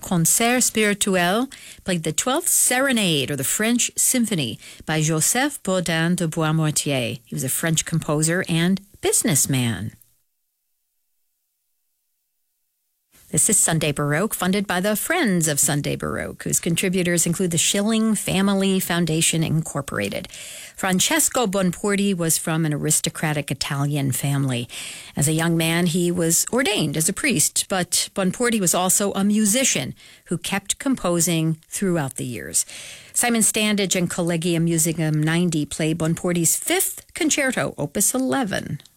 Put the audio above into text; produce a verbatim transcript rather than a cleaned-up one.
Concert Spirituel played the twelfth Serenade, or the French Symphony, by Joseph Bodin de Boismortier. He was a French composer and businessman. This is Sunday Baroque, funded by the Friends of Sunday Baroque, whose contributors include the Schilling Family Foundation, Incorporated. Francesco Bonporti was from an aristocratic Italian family. As a young man, he was ordained as a priest, but Bonporti was also a musician who kept composing throughout the years. Simon Standage and Collegium Musicum ninety play Bonporti's fifth concerto, Opus eleven.